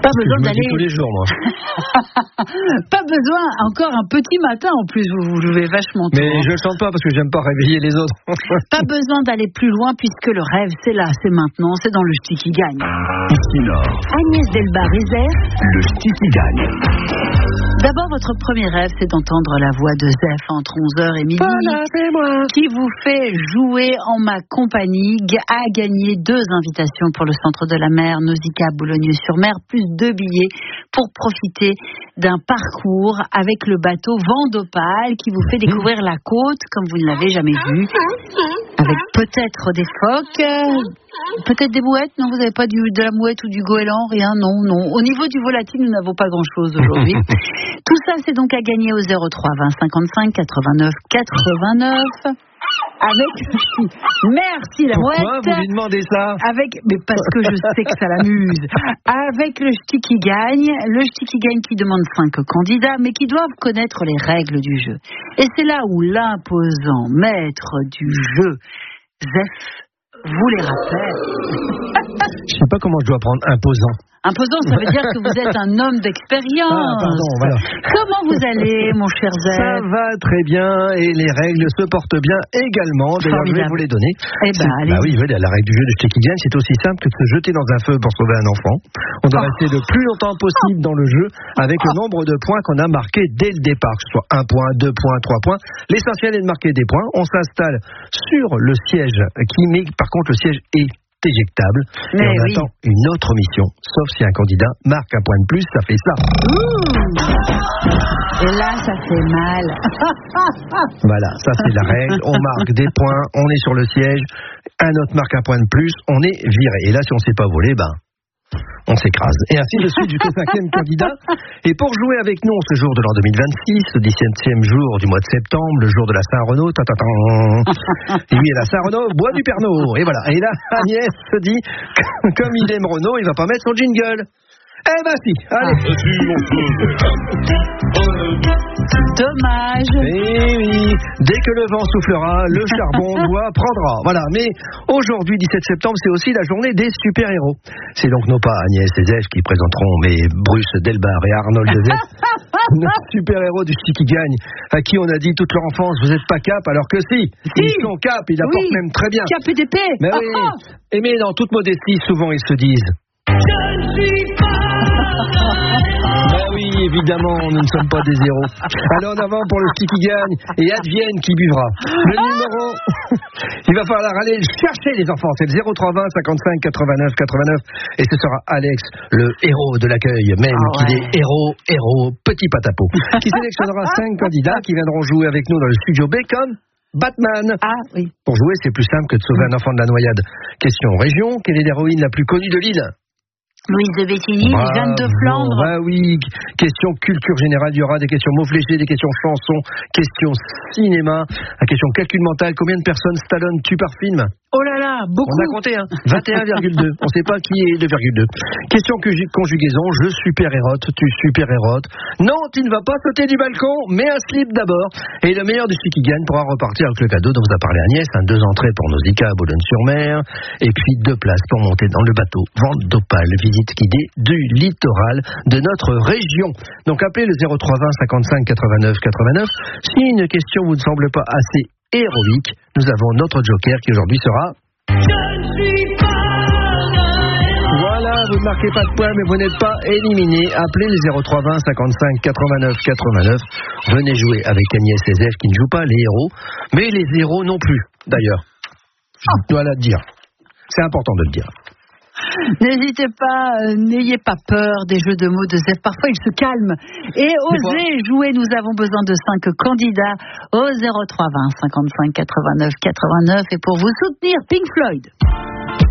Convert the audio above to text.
Pas besoin d'aller tous les jours, moi. Pas besoin, encore un petit matin en plus, vous jouez vachement tôt. Mais je ne chante pas parce que j'aime pas réveiller les autres. Pas besoin d'aller plus loin puisque le rêve c'est là, c'est maintenant, c'est dans le ch'ti qui gagne. Ici Nord. Agnès Delbar-Rézère. Le ch'ti qui gagne. D'abord, votre premier rêve, c'est d'entendre la voix de Zef entre 11h et midi, qui vous fait jouer en ma compagnie, à gagner 2 invitations pour le centre de la mer Nausicaa Boulogne-sur-Mer, plus 2 billets pour profiter d'un parcours avec le bateau Vent d'Opale qui vous fait découvrir la côte comme vous ne l'avez jamais vue, avec peut-être des phoques, peut-être des mouettes. Non, vous n'avez pas de la mouette ou du goéland, rien, non. Au niveau du volatile, nous n'avons pas grand-chose aujourd'hui. Tout ça, c'est donc à gagner au 03 20 55 89 89. Merci la mouette. Pourquoi vous lui demandez ça? Mais parce que je sais que ça l'amuse. Avec le ch'ti qui gagne, qui demande 5 candidats, mais qui doivent connaître les règles du jeu. Et c'est là où l'imposant maître du jeu, Zef, vous les rappelle. Je sais pas comment je dois prendre imposant. Imposant, ça veut dire que vous êtes un homme d'expérience. Ah, pardon, voilà. Comment vous allez, mon cher Zef? Ça va très bien et les règles se portent bien également. D'ailleurs, je vais vous les donner. Allez. Oui, la règle du jeu de ch'ti qui gagne, c'est aussi simple que de se jeter dans un feu pour sauver un enfant. On doit rester le plus longtemps possible dans le jeu avec le nombre de points qu'on a marqués dès le départ, que ce soit 1 point, 2 points, 3 points. L'essentiel est de marquer des points. On s'installe sur le siège mais par contre, le siège est éjectable. Et on attend une autre mission, sauf si un candidat marque un point de plus, ça fait ça. Et là, ça fait mal. Voilà, ça c'est la règle. On marque des points, on est sur le siège, un autre marque un point de plus, on est viré. Et là, si on ne sait pas voler, on s'écrase. Et ainsi de suite jusqu'au 5e candidat. Et pour jouer avec nous ce jour de l'an 2026, le 17e jour du mois de septembre, le jour de la Saint-Renaud, et lui, la Saint-Renaud, bois du Pernod. Et voilà. Et là, Agnès se dit, comme il aime Renaud, il va pas mettre son jingle. Eh ben si, allez. Dommage. Eh oui, dès que le vent soufflera, le charbon bois prendra. Voilà, mais aujourd'hui, 17 septembre, c'est aussi la journée des super-héros. C'est donc non pas Agnès et Zef qui présenteront, mais Bruce Delbar et Arnold Zef, nos super-héros du ch'ti qui gagne, à qui on a dit toute leur enfance, vous n'êtes pas cap, alors que si, ils sont cap, ils apportent même très bien. Cap et d'épée. Mais oui, mais dans toute modestie, souvent ils se disent... oui, évidemment, nous ne sommes pas des héros. Allez en avant pour le ch'ti qui gagne et advienne qui buvra. Le numéro, il va falloir aller le chercher, les enfants. C'est le 03 20 55 89 89 et ce sera Alex, le héros de l'accueil, même qu'il est héros, petit patapon, qui sélectionnera 5 candidats qui viendront jouer avec nous dans le studio B comme Batman. Pour jouer, c'est plus simple que de sauver un enfant de la noyade. Question région, quelle est l'héroïne la plus connue de l'île? Louise de Béthigny, Jeanne de Flandre. Oui, question culture générale, il y aura des questions mots fléchés, des questions chansons, questions cinéma, la question calcul mental, combien de personnes Stallone tue par film? Oh là là, beaucoup. On a compté, 21,2. On ne sait pas qui est 2,2. Question conjugaison, je super-hérote, tu super-hérote. Non, tu ne vas pas sauter du balcon, mais un slip d'abord. Et le meilleur du ch'ti qui gagne pourra repartir avec le cadeau dont vous a parlé Agnès, 2 entrées pour Nausicaa à Boulogne-sur-Mer, et puis 2 places pour monter dans le bateau Vent d'Opale, visite guidée du littoral de notre région. Donc appelez le 03 20 55 89 89. Si une question vous ne semble pas assez héroïque, nous avons notre joker qui aujourd'hui sera... Voilà, vous ne marquez pas de points, mais vous n'êtes pas éliminé. Appelez les 03 20 55 89 89. Venez jouer avec Agnès et Zef qui ne jouent pas les héros, mais les héros non plus, d'ailleurs. Je dois le dire. C'est important de le dire. N'hésitez pas, n'ayez pas peur des jeux de mots de Zef. Parfois, il se calme. Et osez jouer. Nous avons besoin de 5 candidats au 03 20 55 89 89. Et pour vous soutenir, Pink Floyd.